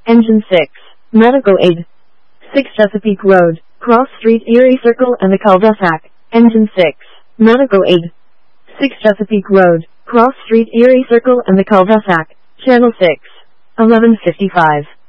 Engine 6. Medical aid. 6 Chesapeake Road, Cross Street, Erie Circle and the cul-de-sac. Engine 6. Medical aid. 6 Chesapeake Road, Cross Street, Erie Circle and the cul-de-sac. Channel 6. 1155.